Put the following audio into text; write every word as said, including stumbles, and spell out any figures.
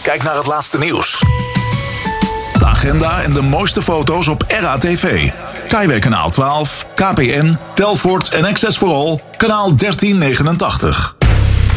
Kijk naar het laatste nieuws. De agenda en de mooiste foto's op R A T V. Kaiway kanaal twaalf, K P N, Telfort en Access for All, kanaal dertien negenentachtig.